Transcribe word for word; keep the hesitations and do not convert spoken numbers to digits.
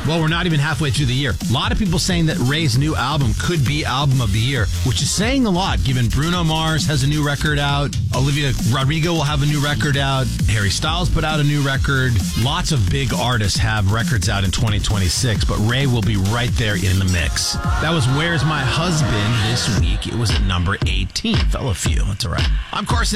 Well, we're not even halfway through the year. A lot of people saying that Ray's new album could be album of the year, which is saying a lot, given Bruno Mars has a new record out, Olivia Rodrigo will have a new record out, Harry Styles put out a new record. Lots of big artists have records out in twenty twenty-six, but Ray will be right there in the mix. That was Where's My Husband this week. It was at number eighteen. Fell a few. That's all right. I'm Carson